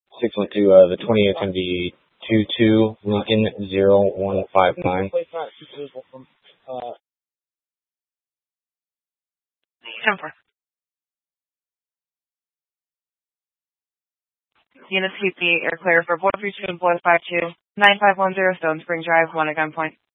612, the 20th MD 22 Lincoln 0159. Jumper. Unit CP, air clear for Boy 32 and Boy 52, 9510 Stone Spring Drive, 1 at gunpoint.